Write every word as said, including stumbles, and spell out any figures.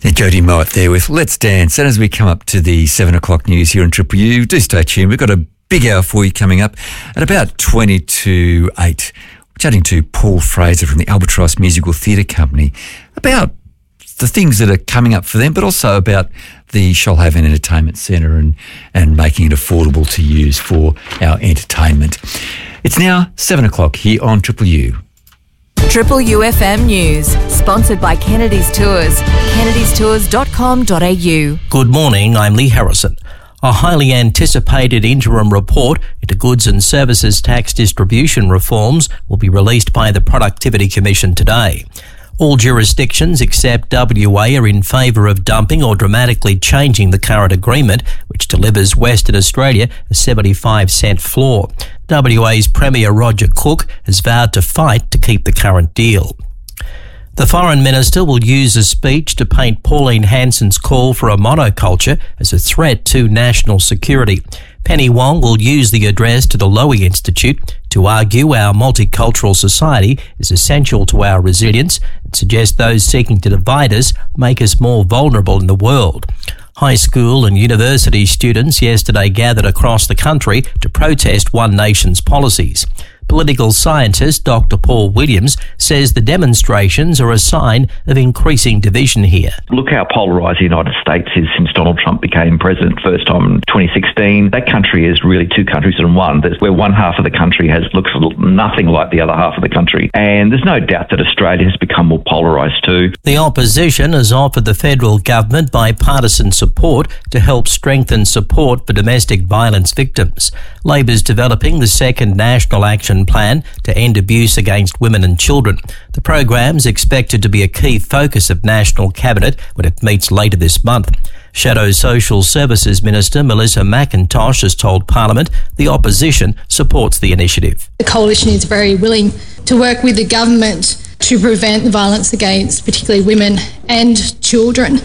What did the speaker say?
Jody Mowat there with Let's Dance. And as we come up to the seven o'clock news here on Triple U, do stay tuned. We've got a big hour for you coming up at about twenty to eight. We're chatting to Paul Fraser from the Albatross Musical Theatre Company about the things that are coming up for them, but also about the Shoalhaven Entertainment Centre and, and making it affordable to use for our entertainment. It's now seven o'clock here on Triple U. Triple U F M News, sponsored by Kennedy's Tours, kennedys tours dot com dot a u. Good morning, I'm Lee Harrison. A highly anticipated interim report into goods and services tax distribution reforms will be released by the Productivity Commission today. All jurisdictions except W A are in favour of dumping or dramatically changing the current agreement, which delivers Western Australia a seventy-five cent floor. W A's Premier Roger Cook has vowed to fight to keep the current deal. The Foreign Minister will use a speech to paint Pauline Hanson's call for a monoculture as a threat to national security. Penny Wong will use the address to the Lowy Institute to argue our multicultural society is essential to our resilience and suggest those seeking to divide us make us more vulnerable in the world. High school and university students yesterday gathered across the country to protest One Nation's policies. Political scientist Doctor Paul Williams says the demonstrations are a sign of increasing division here. Look how polarised the United States is since Donald Trump became president first time in twenty sixteen. That country is really two countries in one. There's where one half of the country has looks nothing like the other half of the country. And there's no doubt that Australia has become more polarised too. The opposition has offered the federal government bipartisan support to help strengthen support for domestic violence victims. Labor's developing the second National Action Plan to end abuse against women and children. The program is expected to be a key focus of National Cabinet when it meets later this month. Shadow Social Services Minister Melissa McIntosh has told Parliament the opposition supports the initiative. The Coalition is very willing to work with the government to prevent the violence against particularly women and children.